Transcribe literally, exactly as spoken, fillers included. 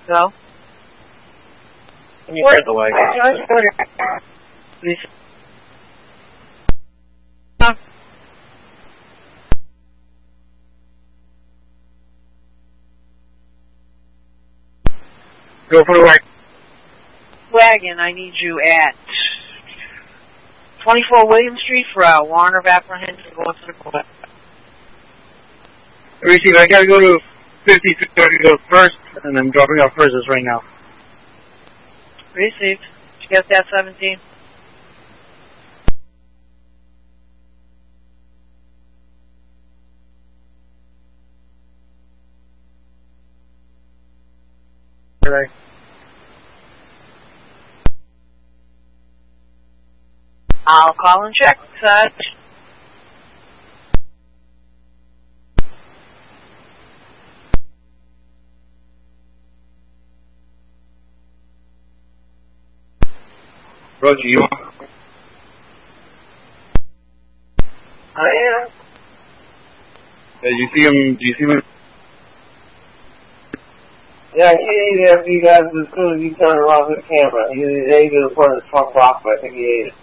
No? Let me start the wagon. Please. Huh? Go for the wagon. Wagon, I need you at twenty-four William Street for a warrant of apprehension going to the court. Receive, I gotta go to fifty-three, I gotta go first, and I'm dropping off Persis right now. Received. Did you get that seventeen? Right. I'll call and check such. Roger, you want? I am. Did you see him? Do you see him? Yeah, he ate it after you guys, as soon as you turned around to the camera. He ate it in front of the trunk box, but I think he ate it.